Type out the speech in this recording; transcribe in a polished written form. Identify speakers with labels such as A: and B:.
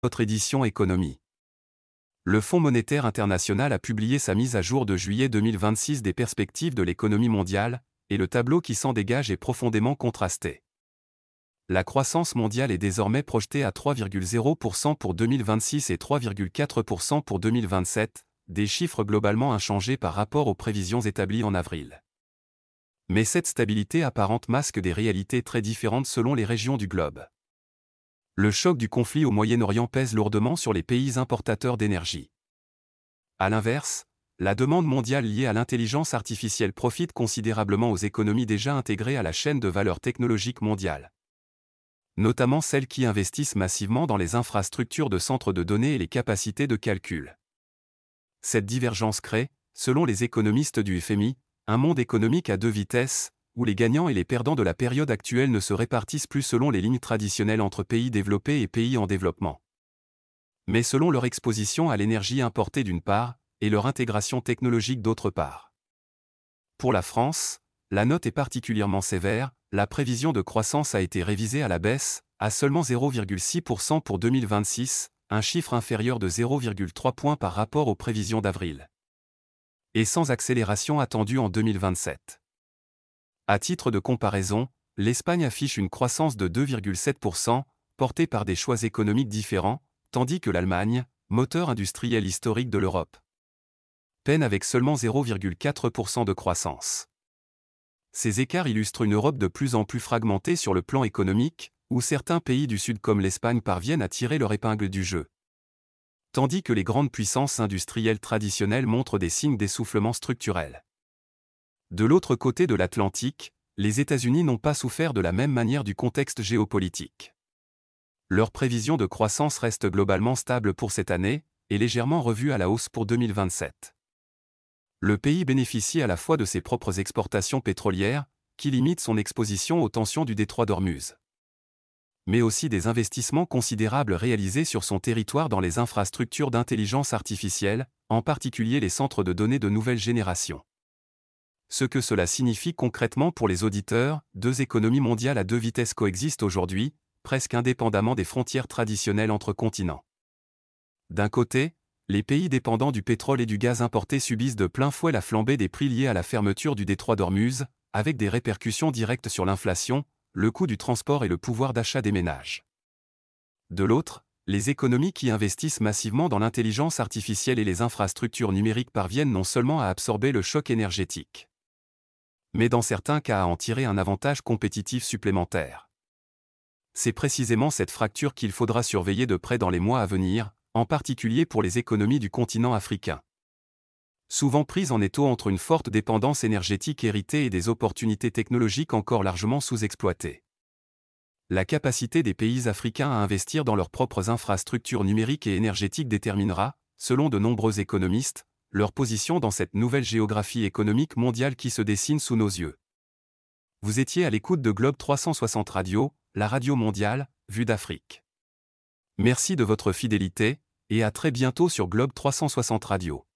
A: Notre édition économie. Le Fonds monétaire international a publié sa mise à jour de juillet 2026 des perspectives de l'économie mondiale, et le tableau qui s'en dégage est profondément contrasté. La croissance mondiale est désormais projetée à 3,0% pour 2026 et 3,4% pour 2027, des chiffres globalement inchangés par rapport aux prévisions établies en avril. Mais cette stabilité apparente masque des réalités très différentes selon les régions du globe. Le choc du conflit au Moyen-Orient pèse lourdement sur les pays importateurs d'énergie. À l'inverse, la demande mondiale liée à l'intelligence artificielle profite considérablement aux économies déjà intégrées à la chaîne de valeur technologique mondiale. Notamment celles qui investissent massivement dans les infrastructures de centres de données et les capacités de calcul. Cette divergence crée, selon les économistes du FMI, un monde économique à deux vitesses, où les gagnants et les perdants de la période actuelle ne se répartissent plus selon les lignes traditionnelles entre pays développés et pays en développement, mais selon leur exposition à l'énergie importée d'une part, et leur intégration technologique d'autre part. Pour la France, la note est particulièrement sévère, la prévision de croissance a été révisée à la baisse, à seulement 0,6% pour 2026, un chiffre inférieur de 0,3 points par rapport aux prévisions d'avril. Et sans accélération attendue en 2027. À titre de comparaison, l'Espagne affiche une croissance de 2,7%, portée par des choix économiques différents, tandis que l'Allemagne, moteur industriel historique de l'Europe, peine avec seulement 0,4% de croissance. Ces écarts illustrent une Europe de plus en plus fragmentée sur le plan économique, où certains pays du Sud comme l'Espagne parviennent à tirer leur épingle du jeu, tandis que les grandes puissances industrielles traditionnelles montrent des signes d'essoufflement structurel. De l'autre côté de l'Atlantique, les États-Unis n'ont pas souffert de la même manière du contexte géopolitique. Leurs prévisions de croissance restent globalement stables pour cette année, et légèrement revues à la hausse pour 2027. Le pays bénéficie à la fois de ses propres exportations pétrolières, qui limitent son exposition aux tensions du détroit d'Ormuz, mais aussi des investissements considérables réalisés sur son territoire dans les infrastructures d'intelligence artificielle, en particulier les centres de données de nouvelle génération. Ce que cela signifie concrètement pour les auditeurs, deux économies mondiales à deux vitesses coexistent aujourd'hui, presque indépendamment des frontières traditionnelles entre continents. D'un côté, les pays dépendants du pétrole et du gaz importés subissent de plein fouet la flambée des prix liés à la fermeture du détroit d'Ormuz, avec des répercussions directes sur l'inflation, le coût du transport et le pouvoir d'achat des ménages. De l'autre, les économies qui investissent massivement dans l'intelligence artificielle et les infrastructures numériques parviennent non seulement à absorber le choc énergétique, mais dans certains cas à en tirer un avantage compétitif supplémentaire. C'est précisément cette fracture qu'il faudra surveiller de près dans les mois à venir, en particulier pour les économies du continent africain. Souvent prises en étau entre une forte dépendance énergétique héritée et des opportunités technologiques encore largement sous-exploitées. La capacité des pays africains à investir dans leurs propres infrastructures numériques et énergétiques déterminera, selon de nombreux économistes, leur position dans cette nouvelle géographie économique mondiale qui se dessine sous nos yeux. Vous étiez à l'écoute de Globe 360 Radio, la radio mondiale, vue d'Afrique. Merci de votre fidélité, et à très bientôt sur Globe 360 Radio.